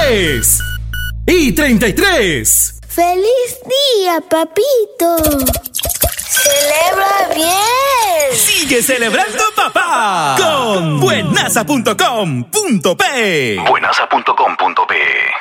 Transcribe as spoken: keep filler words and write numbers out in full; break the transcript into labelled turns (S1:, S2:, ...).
S1: tres y treinta y tres.
S2: ¡Feliz día, papito! ¡Celebra bien!
S1: ¡Sigue celebrando, papá! Con buenasa punto com punto pe.
S3: buenasa punto com punto pe